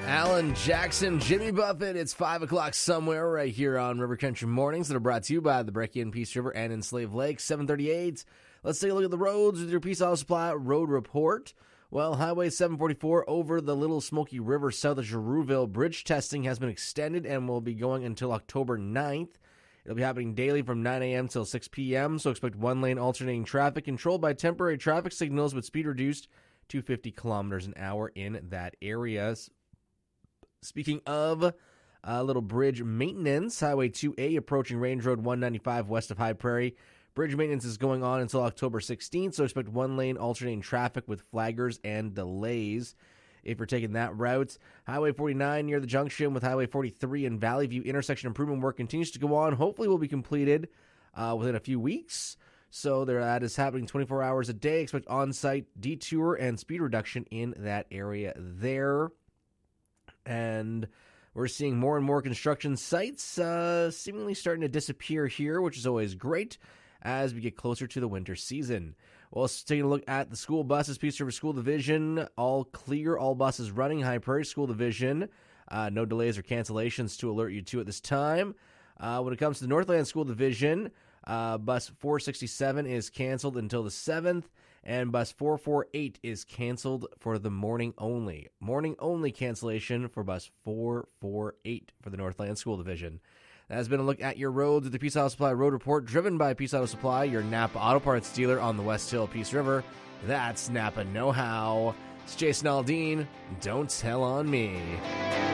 Alan Jackson, Jimmy Buffett. It's 5 o'clock somewhere right here on River Country Mornings that are brought to you by the Breccia Peace River and in Slave Lake. 738. Let's take a look at the roads with your Peace Auto Supply road report. Well, Highway 744 over the Little Smoky River south of Girouville. Bridge testing has been extended and will be going until October 9th. It'll be happening daily from 9 a.m. till 6 p.m., so expect one-lane alternating traffic controlled by temporary traffic signals with speed reduced to 50 kilometers an hour in that area. Speaking of little bridge maintenance, Highway 2A approaching Range Road 195 west of High Prairie. Bridge maintenance is going on until October 16th, so expect one-lane alternating traffic with flaggers and delays if you're taking that route. Highway 49 near the junction with Highway 43 and Valley View intersection improvement work continues to go on. Hopefully will be completed within a few weeks. So that is happening 24 hours a day. Expect on-site detour and speed reduction in that area there. And we're seeing more and more construction sites seemingly starting to disappear here, which is always great as we get closer to the winter season. Well, let's take a look at the school buses. Peace River School Division, all clear, all buses running. High Prairie School Division, no delays or cancellations to alert you to at this time. When it comes to the Northland School Division, bus 467 is canceled until the 7th, and bus 448 is canceled for the morning only. Morning only cancellation for bus 448 for the Northland School Division. That has been a look at your roads with the Peace Auto Supply Road Report, driven by Peace Auto Supply, your Napa Auto Parts dealer on the West Hill Peace River. That's Napa Know-How. It's Jason Aldean. Don't tell on me.